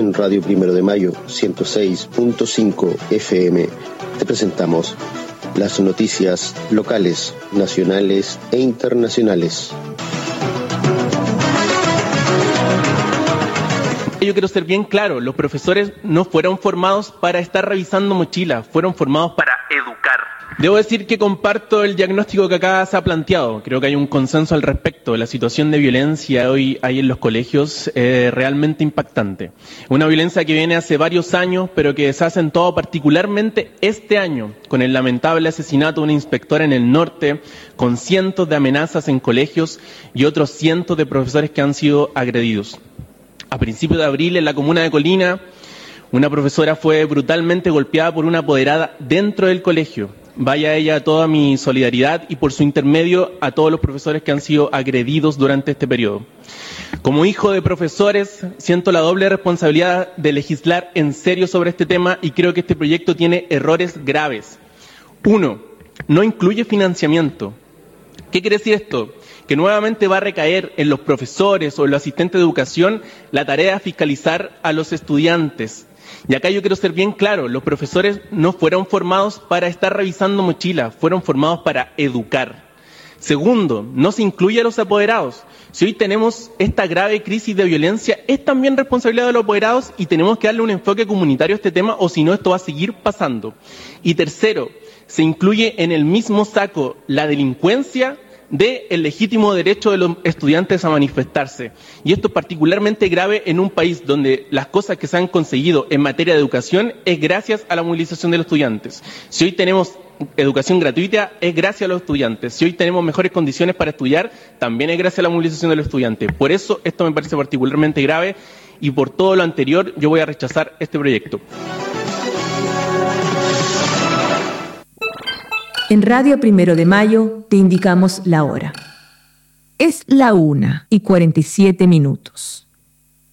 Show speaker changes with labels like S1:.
S1: En Radio Primero de Mayo, 106.5 FM, te presentamos las noticias locales, nacionales e internacionales.
S2: Yo quiero ser bien claro, los profesores no fueron formados para estar revisando mochilas, fueron formados para educar. Debo decir que comparto el diagnóstico que acá se ha planteado. Creo que hay un consenso al respecto. La situación de violencia hoy hay en los colegios es realmente impactante. Una violencia que viene hace varios años, pero que se ha acentuado particularmente este año, con el lamentable asesinato de una inspectora en el norte, con cientos de amenazas en colegios y otros cientos de profesores que han sido agredidos. A principios de abril, en la comuna de Colina, una profesora fue brutalmente golpeada por una apoderada dentro del colegio. Vaya a ella toda mi solidaridad y por su intermedio a todos los profesores que han sido agredidos durante este periodo. Como hijo de profesores, siento la doble responsabilidad de legislar en serio sobre este tema y creo que este proyecto tiene errores graves. 1. No incluye financiamiento. ¿Qué quiere decir esto? Que nuevamente va a recaer en los profesores o en los asistentes de educación la tarea de fiscalizar a los estudiantes. Y acá yo quiero ser bien claro, los profesores no fueron formados para estar revisando mochilas, fueron formados para educar. Segundo, no se incluye a los apoderados. Si hoy tenemos esta grave crisis de violencia, es también responsabilidad de los apoderados y tenemos que darle un enfoque comunitario a este tema o si no esto va a seguir pasando. Y tercero, se incluye en el mismo saco la delincuencia del legítimo derecho de los estudiantes a manifestarse. Y esto es particularmente grave en un país donde las cosas que se han conseguido en materia de educación es gracias a la movilización de los estudiantes. Si hoy tenemos educación gratuita, es gracias a los estudiantes. Si hoy tenemos mejores condiciones para estudiar, también es gracias a la movilización de los estudiantes. Por eso esto me parece particularmente grave y por todo lo anterior yo voy a rechazar este proyecto.
S3: En Radio Primero de Mayo te indicamos la hora. Es la 1:47.